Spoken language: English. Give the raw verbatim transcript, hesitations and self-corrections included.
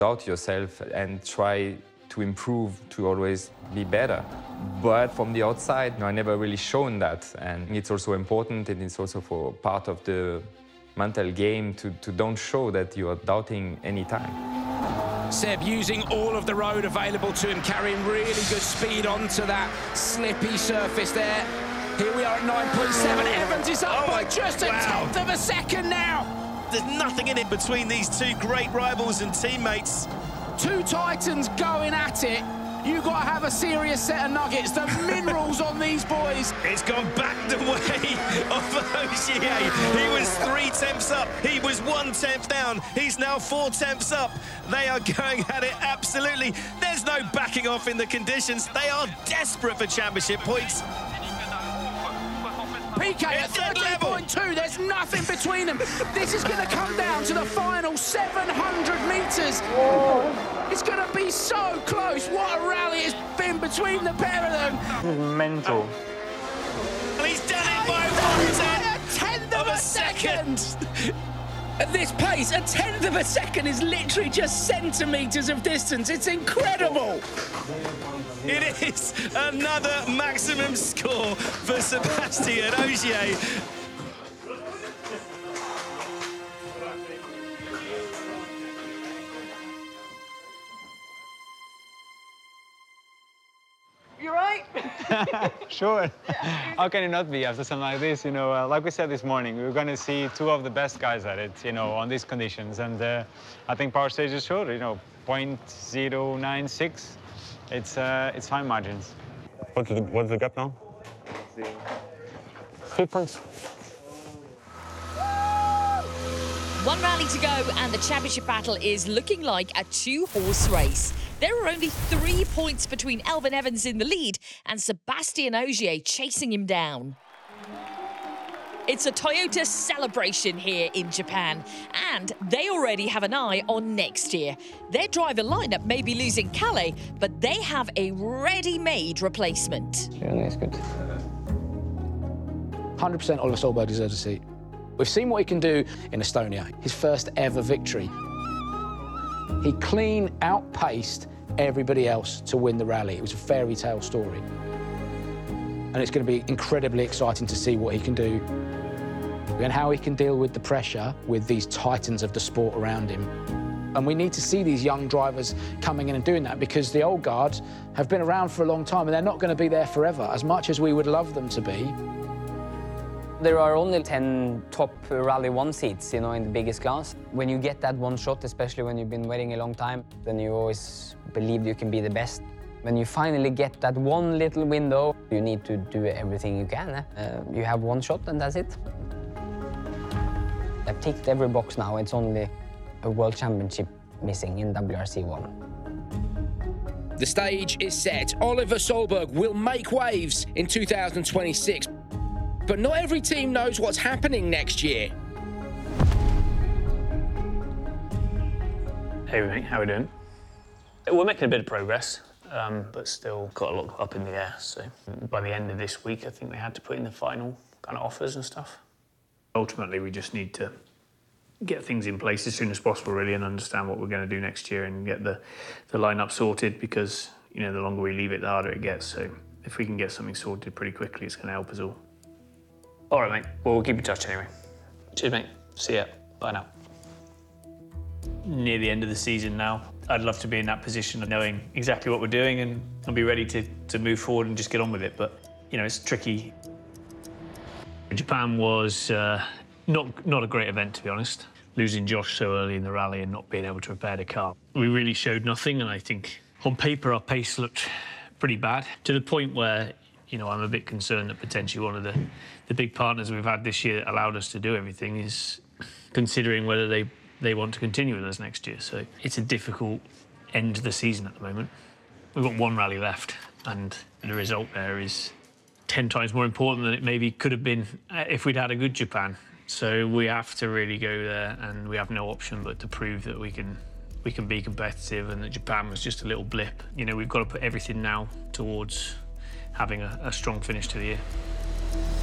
Doubt yourself and try to improve, to always be better. But from the outside, no, I never really shown that. And it's also important, and it's also for part of the mental game to, to don't show that you are doubting any time. Seb using all of the road available to him, carrying really good speed onto that slippy surface there. Here we are at nine point seven. Evans is up oh by just a wow. tenth of a second now. There's nothing in it between these two great rivals and teammates. Two Titans going at it. You've got to have a serious set of nuggets. The minerals on these boys. It's gone back the way of Ogier. He was three tenths up. He was one tenth down. He's now four tenths up. They are going at it absolutely. There's no backing off in the conditions. They are desperate for championship points. P K at thirteen point two, there's nothing between them. This is going to come down to the final seven hundred metres. It's going to be so close. What a rally it's been between the pair of them. This is mental. And he's done it by one tenth of a second. At this pace, a tenth of a second is literally just centimetres of distance. It's incredible. It is another maximum score for Sébastien Ogier. You right? Sure. How can it not be after something like this? You know, uh, like we said this morning, we were going to see two of the best guys at it, you know, on these conditions. And uh, I think Power Stage is showed, you know, point zero nine six. It's, uh, it's fine margins. What's the, what's the gap now? Three points. One rally to go, and the championship battle is looking like a two-horse race. There are only three points between Elfyn Evans in the lead and Sébastien Ogier chasing him down. It's a Toyota celebration here in Japan, and they already have an eye on next year. Their driver lineup may be losing Kalle, but they have a ready-made replacement. Yeah, that's good. one hundred percent Oliver Solberg deserves a seat. We've seen what he can do in Estonia, his first ever victory. He clean outpaced everybody else to win the rally. It was a fairy tale story. And it's going to be incredibly exciting to see what he can do and how he can deal with the pressure with these titans of the sport around him. And we need to see these young drivers coming in and doing that, because the old guard have been around for a long time and they're not going to be there forever, as much as we would love them to be. There are only ten top Rally one seats, you know, in the biggest class. When you get that one shot, especially when you've been waiting a long time, then you always believe you can be the best. When you finally get that one little window, you need to do everything you can. Eh? Uh, you have one shot and that's it. I've ticked every box now. It's only a World Championship missing in W R C one. The stage is set. Oliver Solberg will make waves in two thousand twenty-six. But not every team knows what's happening next year. Hey mate, how are we doing? We're making a bit of progress, um, but still got a lot up in the air. So by the end of this week, I think they had to put in the final kind of offers and stuff. Ultimately, we just need to get things in place as soon as possible, really, and understand what we're going to do next year and get the, the lineup sorted, because, you know, the longer we leave it, the harder it gets. So if we can get something sorted pretty quickly, it's going to help us all. All right, mate. Well, we'll keep in touch anyway. Cheers, mate. See ya. Bye now. Near the end of the season now, I'd love to be in that position of knowing exactly what we're doing and, and be ready to, to move forward and just get on with it. But, you know, it's tricky. Japan was uh, not, not a great event, to be honest. Losing Josh so early in the rally and not being able to repair the car. We really showed nothing, and I think on paper our pace looked pretty bad, to the point where, you know, I'm a bit concerned that potentially one of the, the big partners we've had this year that allowed us to do everything is considering whether they, they want to continue with us next year. So it's a difficult end to the season at the moment. We've got one rally left, and the result there is ten times more important than it maybe could have been if we'd had a good Japan. So we have to really go there, and we have no option but to prove that we can we can be competitive, and that Japan was just a little blip. You know, we've got to put everything now towards having a, a strong finish to the year.